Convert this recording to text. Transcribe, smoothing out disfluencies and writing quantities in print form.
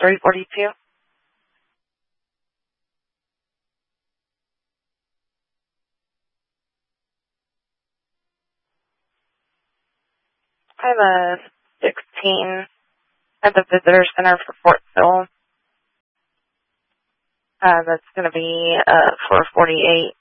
342. I have a 16 at the Visitor Center for Fort Sill. That's going to be 448.